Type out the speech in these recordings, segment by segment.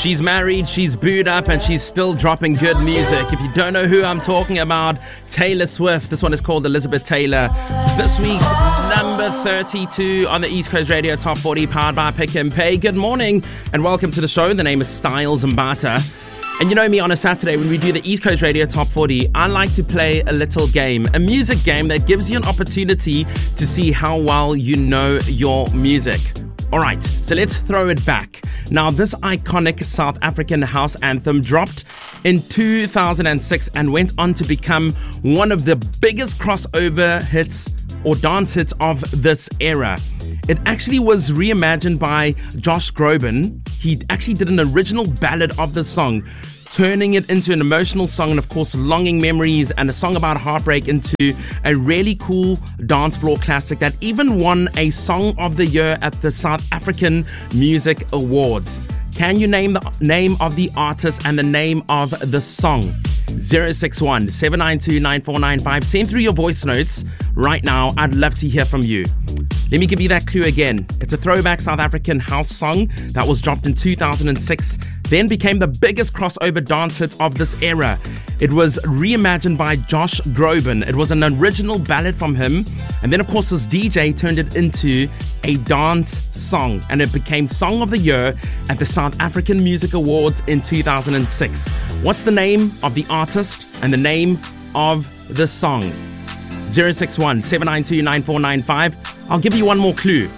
She's married, she's booed up, and she's still dropping good music. If you don't know who I'm talking about, Taylor Swift. This one is called Elizabeth Taylor. This week's number 32 on the East Coast Radio Top 40, powered by Pick and Pay. Good morning and welcome to the show. The name is Styles Mbata. And you know me, on a Saturday when we do the East Coast Radio Top 40, I like to play a little game, a music game that gives you an opportunity to see how well you know your music. All right, so let's throw it back. Now, this iconic South African house anthem dropped in 2006 and went on to become one of the biggest crossover hits or dance hits of this era. It actually was reimagined by Josh Groban. He actually did an original ballad of the song, turning it into an emotional song and, of course, longing memories and a song about heartbreak into a really cool dance floor classic that even won a Song of the Year at the South African Music Awards. Can you name the name of the artist and the name of the song? 061 792 9495. Send through your voice notes right now. I'd love to hear from you. Let me give you that clue again. It's a throwback South African house song that was dropped in 2006, then became the biggest crossover dance hit of this era. It was reimagined by Josh Groban. It was an original ballad from him. And then, of course, this DJ turned it into a dance song. And it became Song of the Year at the South African Music Awards in 2006. What's the name of the artist and the name of the song? 061 792 9495. I'll give you one more clue.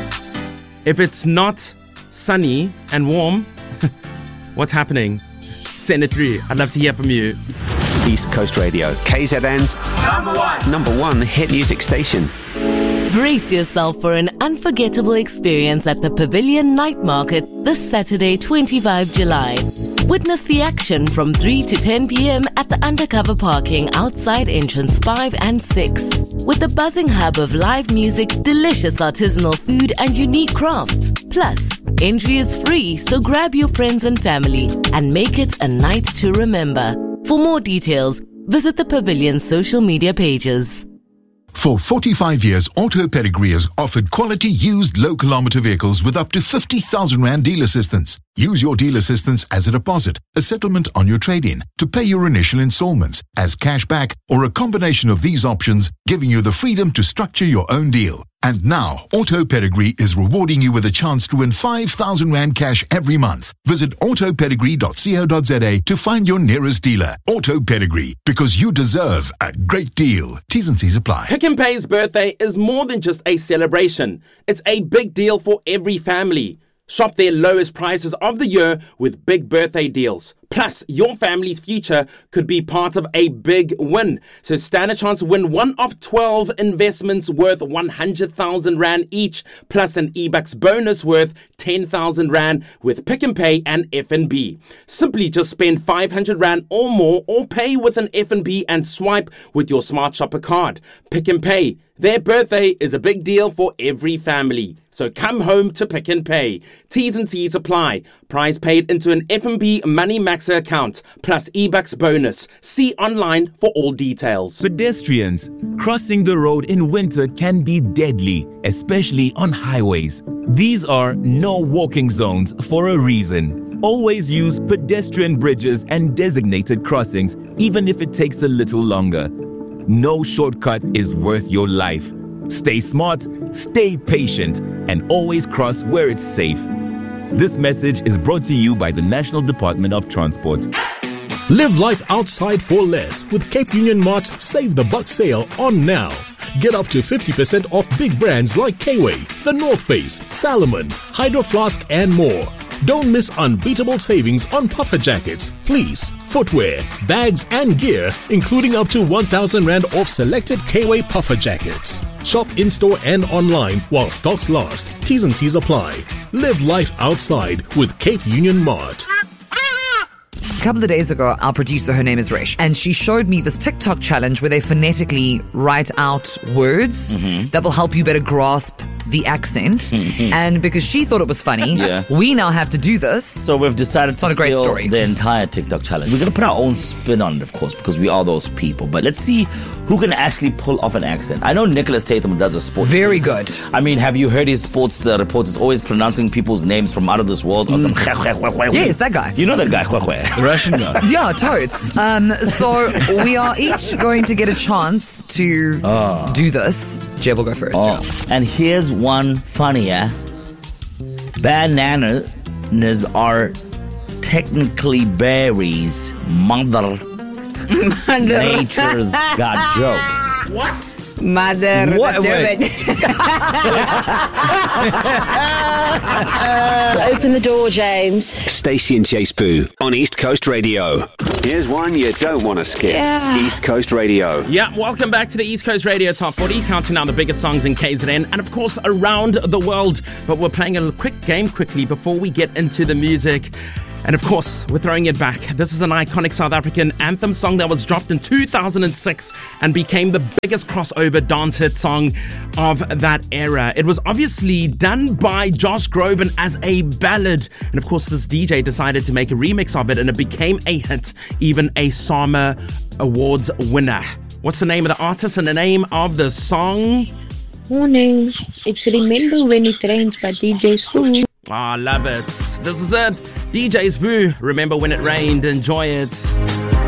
If it's not sunny and warm, what's happening? Send it through. I'd love to hear from you. East Coast Radio, KZN's number one hit music station. Brace yourself for an unforgettable experience at the Pavilion Night Market this Saturday, 25 July. Witness the action from 3 to 10 p.m. at the undercover parking outside entrance 5 and 6. With the buzzing hub of live music, delicious artisanal food and unique crafts. Plus, entry is free, so grab your friends and family and make it a night to remember. For more details, visit the Pavilion's social media pages. For 45 years, Auto Pedigree has offered quality used low-kilometer vehicles with up to 50,000 Rand deal assistance. Use your deal assistance as a deposit, a settlement on your trade-in, to pay your initial installments, as cash back, or a combination of these options, giving you the freedom to structure your own deal. And now, Auto Pedigree is rewarding you with a chance to win 5,000 Rand cash every month. Visit autopedigree.co.za to find your nearest dealer. Auto Pedigree, because you deserve a great deal. T's and C's apply. Pick and Pay's birthday is more than just a celebration. It's a big deal for every family. Shop their lowest prices of the year with big birthday deals. Plus, your family's future could be part of a big win. So stand a chance to win one of 12 investments worth 100,000 Rand each, plus an eBucks bonus worth 10,000 Rand with Pick and Pay and FNB. Simply just spend 500 Rand or more, or pay with an FNB and swipe with your Smart Shopper card. Pick and Pay. Their birthday is a big deal for every family. So come home to Pick and Pay. T's and C's apply. Prize paid into an FNB Money Maxer account, plus eBucks bonus. See online for all details. Pedestrians, crossing the road in winter can be deadly, especially on highways. These are no walking zones for a reason. Always use pedestrian bridges and designated crossings, even if it takes a little longer. No shortcut is worth your life. Stay smart, stay patient, and always cross where it's safe. This message is brought to you by the National Department of Transport. Live life outside for less with Cape Union Mart's Save the Buck sale on now. Get up to 50% off big brands like K-Way, The North Face, Salomon, Hydro Flask, and more. Don't miss unbeatable savings on puffer jackets, fleece, footwear, bags, and gear, including up to 1,000 Rand off selected K-Way puffer jackets. Shop in-store and online while stocks last. T's and C's apply. Live life outside with Cape Union Mart. A couple of days ago, our producer, her name is Resh, and she showed me this TikTok challenge where they phonetically write out words that will help you better grasp the accent. And because she thought it was funny, we now have to do this. So we've decided to steal the entire TikTok challenge. We're going to put our own spin on it, of course, because we are those people. But let's see who can actually pull off an accent. I know Nicholas Tatham does a sports. Very good. I mean, have you heard his sports reports? Is always pronouncing people's names from out of this world. Yes, that guy. You know that guy, The Russian guy. Yeah, totes. So we are each going to get a chance to do this. Jeb will go first. And here's one funnier. Bananas are technically berries. Mother Nature's got jokes. What? Mother. What? Open the door, James. Stacey and Chase Boo on East Coast Radio. Here's one you don't want to skip. East Coast Radio. Yeah, welcome back to the East Coast Radio Top 40, counting down the biggest songs in KZN and, of course, around the world. But we're playing a quick game quickly before we get into the music. And, of course, we're throwing it back. This is an iconic South African anthem song that was dropped in 2006 and became the biggest crossover dance hit song of that era. It was obviously done by Josh Groban as a ballad. And, of course, this DJ decided to make a remix of it, and it became a hit, even a SAMA Awards winner. What's the name of the artist and the name of the song? Morning. It's Remember When It Rains by DJ Spoo. I love it. This is it. DJ Spoo, Remember When It Rained. Enjoy it.